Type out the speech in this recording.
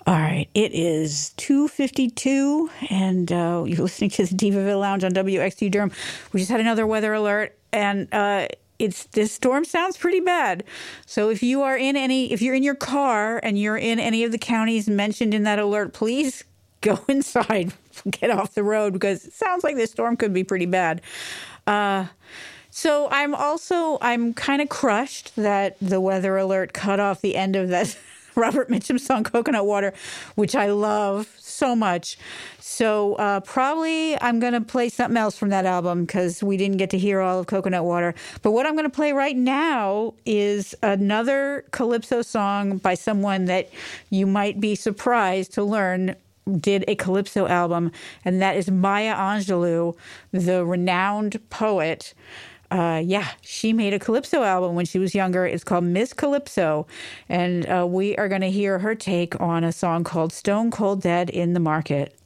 All right, it is 2:52, and you're listening to the Divaville Lounge on WXU Durham. We just had another weather alert, and this storm sounds pretty bad. So if you're in your car and you're in any of the counties mentioned in that alert, please go inside, get off the road, because it sounds like this storm could be pretty bad. So I'm kind of crushed that the weather alert cut off the end of that Robert Mitchum song, Coconut Water, which I love so much. So probably I'm going to play something else from that album because we didn't get to hear all of Coconut Water. But what I'm going to play right now is another Calypso song by someone that you might be surprised to learn did a Calypso album, and that is Maya Angelou, the renowned poet. She made a Calypso album when she was younger. It's called Miss Calypso, and we are going to hear her take on a song called Stone Cold Dead in the Market.